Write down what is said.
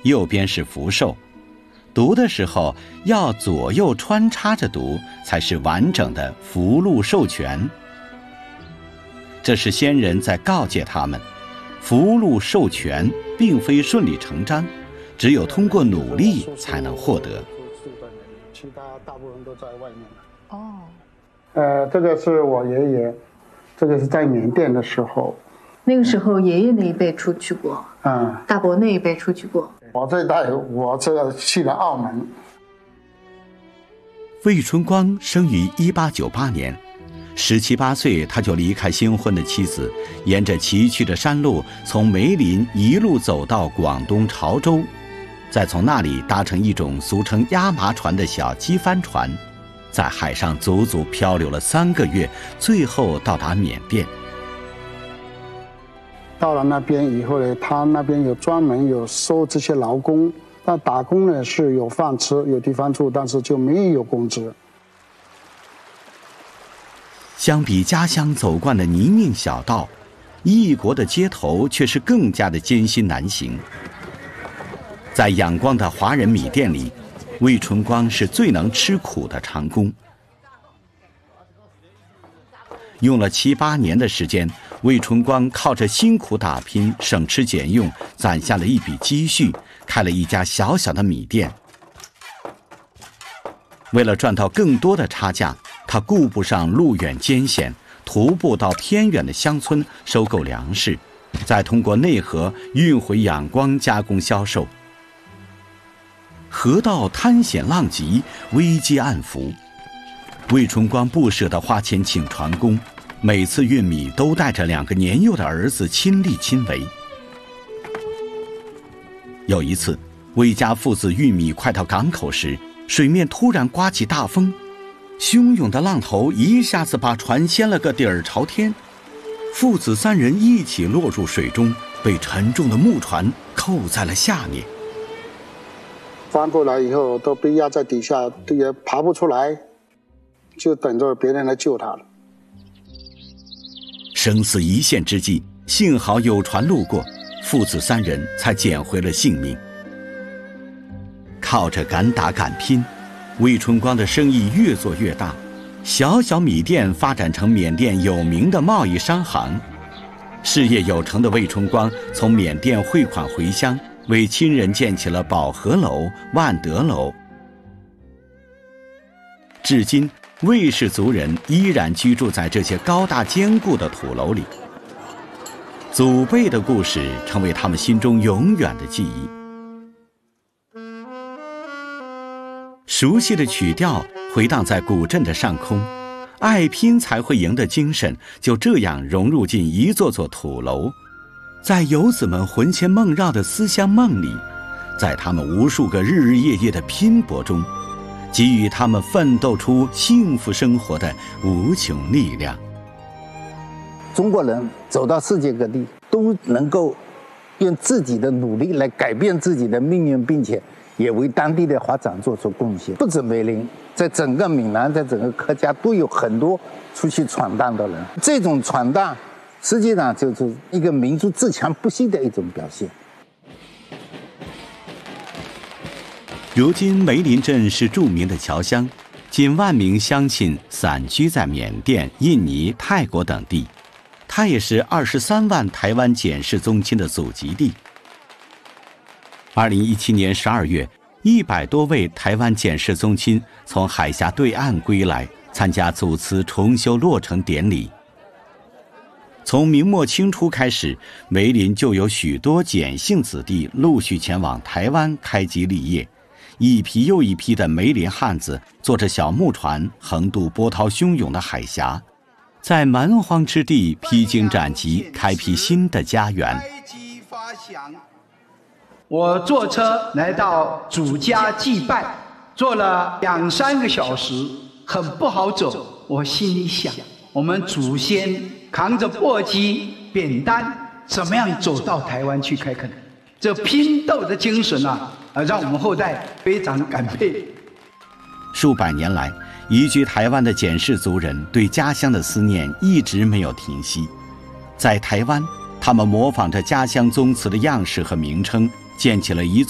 右边是福寿。读的时候要左右穿插着读，才是完整的福禄寿全。这是先人在告诫他们，福禄寿全并非顺理成章，只有通过努力才能获得。 其他大部分都在外面。这个是我爷爷，这个是在缅甸的时候。 那个时候爷爷那一辈出去过，大伯那一辈出去过。 我这一代，我这个去了澳门。 魏春光生于1898年，17、18岁他就离开新婚的妻子，沿着崎岖的山路，从梅林一路走到广东潮州，再从那里搭乘一种俗称压麻船的小机帆船，在海上足足漂流了3个月，最后到达缅甸。 到了那边以后呢，他那边有专门有收这些劳工，但打工呢是有饭吃有地方住，但是就没有工资。 相比家乡走惯的泥泞小道，异国的街头却是更加的艰辛难行。在仰光的华人米店里，魏春光是最能吃苦的长工。用了7、8年的时间，魏春光靠着辛苦打拼，省吃俭用，攒下了一笔积蓄，开了一家小小的米店。为了赚到更多的差价，他顾不上路远艰险，徒步到偏远的乡村收购粮食，再通过内河运回仰光加工销售。河道滩险浪急，危机暗伏，魏春光不舍得花钱请船工，每次运米都带着2个年幼的儿子亲力亲为。有一次，魏家父子运米快到港口时，水面突然刮起大风，汹涌的浪头一下子把船掀了个底儿朝天，父子3人一起落入水中，被沉重的木船扣在了下面。 翻过来以后都被压在底下，也爬不出来，就等着别人来救他了。 生死一线之际，幸好有船路过，父子3人才捡回了性命。靠着敢打敢拼，魏春光的生意越做越大，小小米店发展成缅甸有名的贸易商行。事业有成的魏春光从缅甸汇款回乡，为亲人建起了宝和楼、万德楼。至今，魏氏族人依然居住在这些高大坚固的土楼里。祖辈的故事成为他们心中永远的记忆。熟悉的曲调回荡在古镇的上空，爱拼才会赢的精神就这样融入进一座座土楼，在游子们魂牵梦绕的思乡梦里，在他们无数个日日夜夜的拼搏中，给予他们奋斗出幸福生活的无穷力量。 中国人走到世界各地，都能够用自己的努力来改变自己的命运，并且也为当地的发展做出贡献。不止梅林，在整个闽南，在整个客家都有很多出去闯荡的人。这种闯荡实际上就是一个民族自强不息的一种表现。 如今梅林镇是著名的侨乡，近万名乡亲散居在缅甸、印尼、泰国等地。它也是23万台湾简氏宗亲的祖籍地。2017年12月，100多位台湾简氏宗亲从海峡对岸归来，参加祖祠重修落成典礼。从明末清初开始，梅林就有许多简姓子弟陆续前往台湾开基立业，一批又一批的梅林汉子坐着小木船横渡波涛汹涌的海峡，在蛮荒之地披荆斩棘，开辟新的家园。 我坐车来到主家祭拜，坐了2、3个小时，很不好走。我心里想，我们祖先扛着簸箕、扁担，怎么样走到台湾去开垦？这拼斗的精神啊，让我们后代非常感佩。 数百年来，移居台湾的简氏族人对家乡的思念一直没有停息。在台湾，他们模仿着家乡宗祠的样式和名称，建起了一